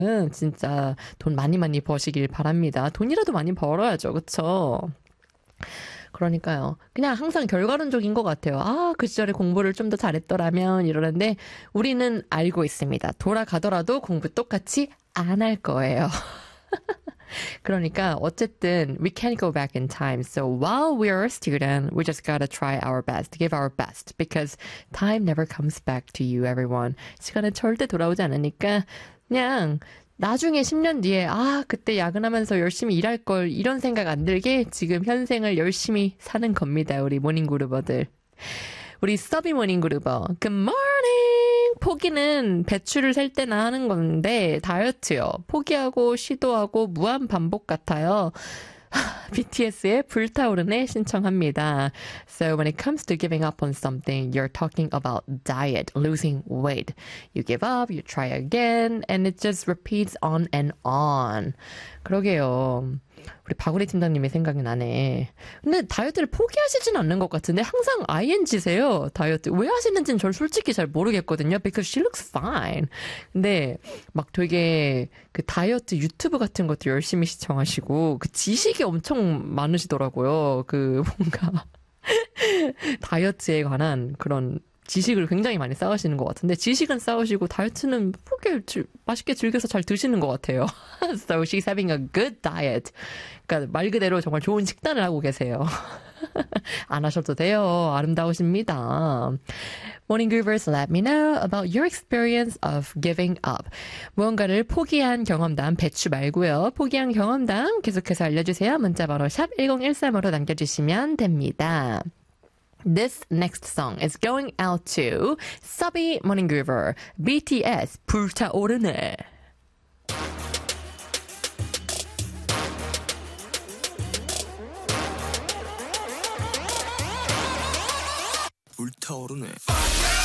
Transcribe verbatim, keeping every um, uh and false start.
진짜 돈 많이 많이 버시길 바랍니다. 돈이라도 많이 벌어야죠. 그쵸? 그러니까요. 그냥 항상 결과론적인 것 같아요. 아, 그 시절에 공부를 좀 더 잘했더라면 이러는데 우리는 알고 있습니다. 돌아가더라도 공부 똑같이 안 할 거예요. 그러니까 어쨌든 we can't go back in time. So while we are a student, we just gotta try our best, give our best, because time never comes back to you, everyone. 시간은 절대 돌아오지 않으니까 그냥 나중에 십 년 뒤에 아 그때 야근하면서 열심히 일할 걸 이런 생각 안 들게 지금 현생을 열심히 사는 겁니다. 우리 모닝그루버들. 우리 서비 모닝그루버. Good morning. 포기는 배추를 셀 때나 하는 건데 다이어트요. 포기하고 시도하고 무한 반복 같아요. 비티에스의 불타오르네 신청합니다. So when it comes to giving up on something, you're talking about diet, losing weight. You give up, you try again, and it just repeats on and on. 그러게요. 우리 박우리 팀장님의 생각이 나네. 근데 다이어트를 포기하시진 않는 것 같은데 항상 아이엔지세요. 다이어트. 왜 하시는지는 전 솔직히 잘 모르겠거든요. Because she looks fine. 근데 막 되게 그 다이어트 유튜브 같은 것도 열심히 시청하시고 그 지식이 엄청 많으시더라고요. 그 뭔가 다이어트에 관한 그런 지식을 굉장히 많이 쌓으시는 것 같은데 지식은 쌓으시고 다이어트는 그렇게 지, 맛있게 즐겨서 잘 드시는 것 같아요. So she's having a good diet. 그러니까 말 그대로 정말 좋은 식단을 하고 계세요. 안 하셔도 돼요. 아름다우십니다. Morning Groovers, let me know about your experience of giving up. 무언가를 포기한 경험담, 배추 말고요. 포기한 경험담 계속해서 알려주세요. 문자번호 샵 일공일삼으로 남겨주시면 됩니다. This next song is going out to Subby Morning Groover, 비티에스 불타오르네. 불타오르네.